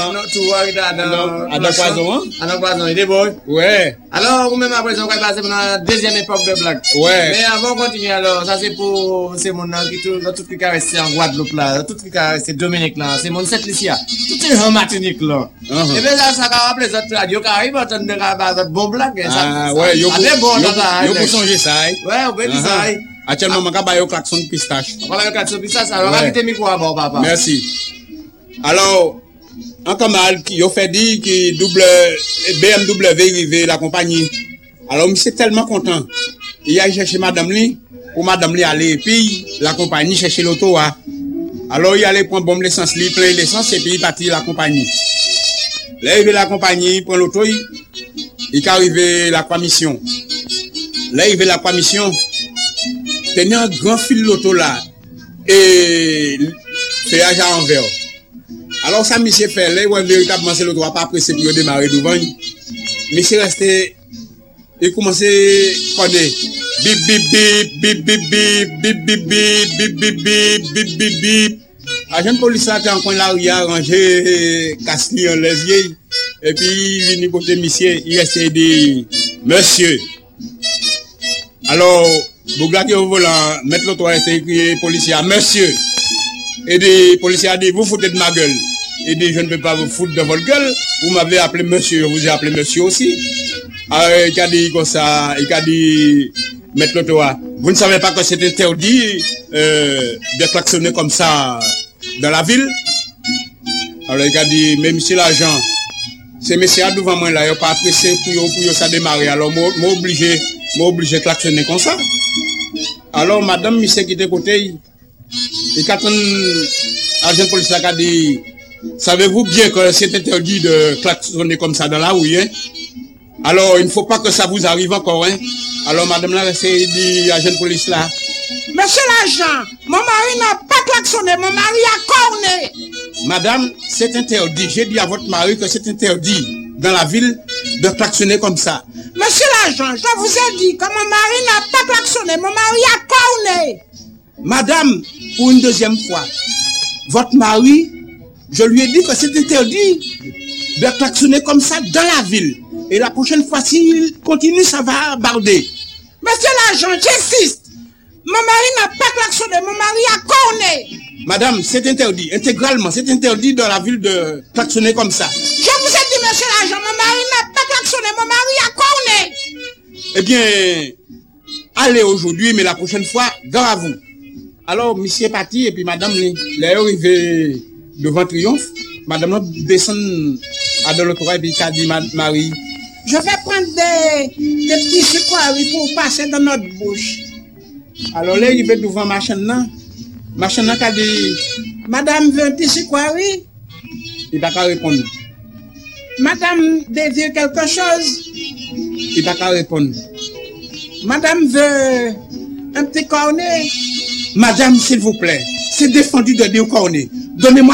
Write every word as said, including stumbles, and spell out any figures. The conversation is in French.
Tout à la poison. À la poison, il est bon. Ouais. Alors, vous-même après, on va passer pour la deuxième époque de blague. Ouais. Mais avant de continuer, alors, ça c'est pour ces mon qui tout, tout qui est resté en Guadeloupe là, tout qui est resté Dominique là, c'est mon set ici. Tout est en Martinique là. Uh-huh. Et bien ça, ça va rappeler cette radio qui arrive, entendre des bon blague. Ah, ouais, yo pour, bon, yo pour changer ça. Ouais, on peut dire ça. Actuellement, on va yo klaxon de pistache. On va yo klaxon de pistache, alors, on va quitter le micro avant, papa. Merci. Alors, en Kamal, qui a fait dire que double B M W arrivé la compagnie. Alors, je suis tellement content. Il a cherché madame Li, pour madame Li aller, et puis la compagnie chercher l'auto. Alors, il allait prendre bombe l'essence, il plein l'essence, et puis il partit la compagnie. Là, il arrive la compagnie, il prend l'auto, il est arrivé la commission. Là, il arrive la commission, tenait un grand fil l'auto là, et fait agent envers. Alors ça, monsieur fait là, ouais, véritablement, c'est le droit pas pressé pour démarrer devant. Monsieur resté, il commençait à dire, bip, bip, bip, bip, bip, bip, bip, bip, bip, bip, bip, bip, bip, bip. Agent de police là, en coin là, il a rangé, casse-li en les yeux. Et puis, il vient côté monsieur, il restait dit, monsieur. Alors, vous gardez au volant, mettre l'auto, c'est écrit policier, monsieur. Et des policiers a dit, vous foutez de ma gueule. Et dit, je ne peux pas vous foutre de votre gueule. Vous m'avez appelé monsieur, vous avez appelé monsieur aussi. Alors, il a dit comme ça, il a dit, mettre l'auto, vous ne savez pas que c'est interdit euh, de klaxonner comme ça dans la ville. Alors, il a dit, mais monsieur l'agent, c'est monsieur devant moi là, il n'a pas pressé pour, pour ça démarrer. Alors, moi, moi obligé, moi obligé de klaxonner comme ça. Alors, madame, monsieur qui était côté, et quand un agent de police a dit, savez-vous bien que c'est interdit de klaxonner comme ça dans la rue, hein? Alors, il ne faut pas que ça vous arrive encore, hein? Alors, madame là, c'est dit, agent de police là. Monsieur l'agent, mon mari n'a pas klaxonné, mon mari a corné. Madame, c'est interdit. J'ai dit à votre mari que c'est interdit dans la ville de klaxonner comme ça. Monsieur l'agent, je vous ai dit que mon mari n'a pas klaxonné, mon mari a corné. Madame, pour une deuxième fois, votre mari, je lui ai dit que c'est interdit de klaxonner comme ça dans la ville. Et la prochaine fois, s'il continue, ça va barder. Monsieur l'agent, j'insiste. Mon mari n'a pas klaxonné, mon mari a corné. Madame, c'est interdit, intégralement, c'est interdit dans la ville de klaxonner comme ça. Je vous ai dit, monsieur l'agent, mon mari n'a pas klaxonné, mon mari a corné. Eh bien, allez aujourd'hui, mais la prochaine fois, gare à vous. Alors, monsieur est parti, et puis madame, elle est arrivée devant Triomphe. Madame descend à de l'autre, et puis elle a dit, Marie. Je vais prendre des, des petits sucreries pour passer dans notre bouche. Alors là, il va devant ma chaîne là. Ma chaîne là, a dit, madame veut un petit sucrerie? Il va pas répondre. Madame désire quelque chose? Il va pas répondre. Madame veut un petit cornet? Madame, s'il vous plaît, c'est défendu de dire cornet. Donnez-moi